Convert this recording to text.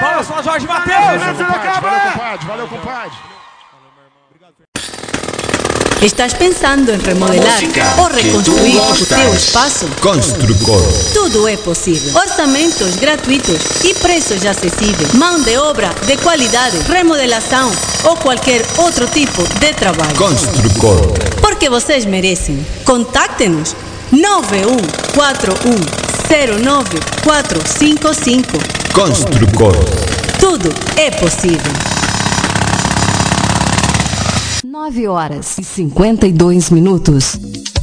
Palmas para Jorge Matheus. Valeu, compadre. ¿Estás pensando en remodelar o reconstruir o teu espaço? Construcor. Tudo é possível. Orçamentos gratuitos e preços acessíveis. Mão de obra de qualidade, remodelação ou qualquer outro tipo de trabalho. Construcor. Porque vocês merecem. Contacte-nos 9141095455. Construcor. Tudo é possível. 9 horas e 52 minutos.